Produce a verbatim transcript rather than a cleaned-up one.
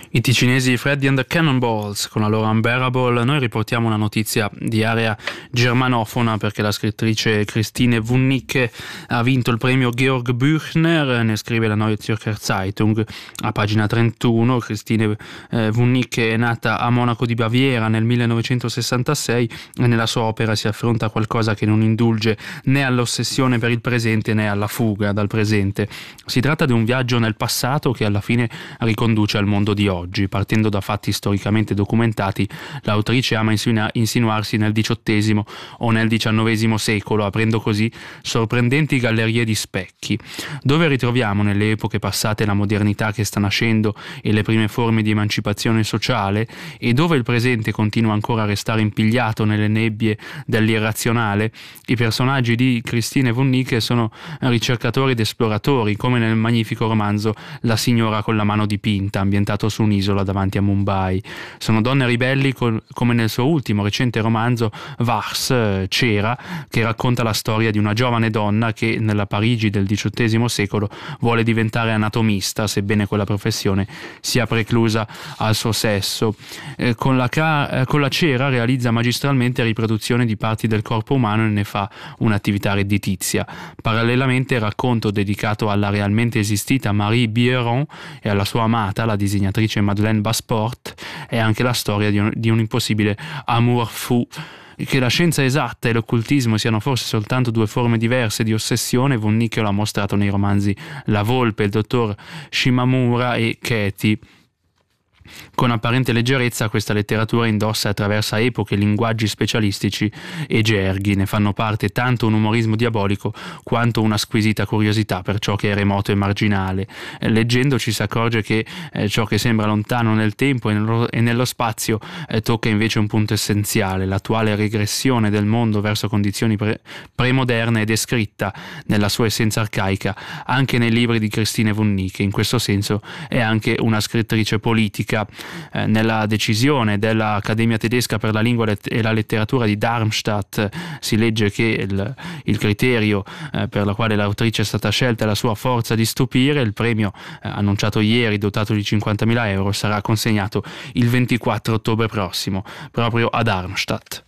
I ticinesi Freddy and the Cannonballs con la loro Unbearable. Noi riportiamo una notizia di area germanofona perché la scrittrice Christine Wunnicke ha vinto il premio Georg Büchner, ne scrive la Neue Zürcher Zeitung a pagina trentuno. Christine eh, Wunnicke è nata a Monaco di Baviera nel millenovecentosessantasei e nella sua opera si affronta qualcosa che non indulge né all'ossessione per il presente né alla fuga dal presente. Si tratta di un viaggio nel passato che alla fine riconduce al mondo di oggi. Oggi, partendo da fatti storicamente documentati, l'autrice ama insinu- insinuarsi nel diciottesimo o nel diciannovesimo secolo, aprendo così sorprendenti gallerie di specchi. Dove ritroviamo nelle epoche passate la modernità che sta nascendo e le prime forme di emancipazione sociale, e dove il presente continua ancora a restare impigliato nelle nebbie dell'irrazionale, i personaggi di Christine Wunnicke sono ricercatori ed esploratori, come nel magnifico romanzo La signora con la mano dipinta, ambientato su un'isola davanti a Mumbai. Sono donne ribelli col, come nel suo ultimo recente romanzo Vars, Cera, che racconta la storia di una giovane donna che nella Parigi del diciottesimo secolo vuole diventare anatomista, sebbene quella professione sia preclusa al suo sesso. Eh, con, la ca- eh, con la Cera realizza magistralmente riproduzioni di parti del corpo umano e ne fa un'attività redditizia. Parallelamente il racconto dedicato alla realmente esistita Marie Bieron e alla sua amata, la disegnatrice Madeleine Basport, è anche la storia di un, di un impossibile amour fou. Che la scienza esatta e l'occultismo siano forse soltanto due forme diverse di ossessione, Wunnicke l'ha mostrato nei romanzi La Volpe, il dottor Shimamura e Katie. Con apparente leggerezza questa letteratura indossa e attraversa epoche, linguaggi specialistici e gerghi. Ne fanno parte tanto un umorismo diabolico quanto una squisita curiosità per ciò che è remoto e marginale. Eh, leggendo ci si accorge che eh, ciò che sembra lontano nel tempo e nello, e nello spazio eh, tocca invece un punto essenziale. L'attuale regressione del mondo verso condizioni pre- premoderne è descritta nella sua essenza arcaica anche nei libri di Christine Wunnicke. In questo senso è anche una scrittrice politica. Eh, nella decisione dell'Accademia tedesca per la lingua e la letteratura di Darmstadt eh, si legge che il, il criterio eh, per la quale l'autrice è stata scelta è la sua forza di stupire. Il premio eh, annunciato ieri, dotato di cinquantamila euro, sarà consegnato il ventiquattro ottobre prossimo proprio a Darmstadt.